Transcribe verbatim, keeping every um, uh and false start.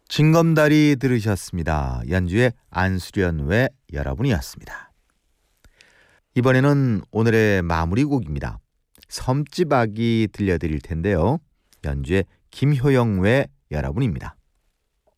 징검다리 들으셨습니다. 연주의 안수련 외 여러분이었습니다. 이번에는 오늘의 마무리곡입니다. 섬집 아기 들려드릴 텐데요. 연주의 김효영 외 여러분입니다.